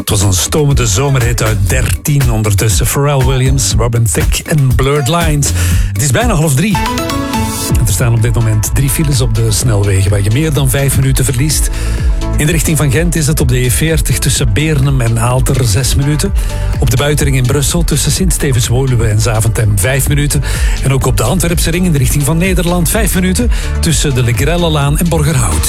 was een stomende zomerhit uit 13. Ondertussen Pharrell Williams, Robin Thicke en Blurred Lines. Het is bijna 2:30. En er staan op dit moment 3 files op de snelwegen waar je meer dan 5 minuten verliest. In de richting van Gent is het op de E40 tussen Beernem en Aalter 6 minuten. Op de buitenring in Brussel tussen Sint-Stevens-Woluwe en Zaventem 5 minuten. En ook op de Antwerpse ring in de richting van Nederland 5 minuten tussen de Legrellelaan en Borgerhout.